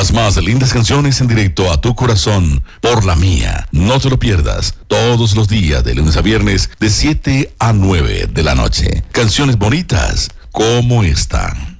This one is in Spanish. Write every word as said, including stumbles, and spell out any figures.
Las más lindas canciones en directo a tu corazón por La Mía. No te lo pierdas todos los días de lunes a viernes de siete a nueve de la noche. Canciones bonitas como esta.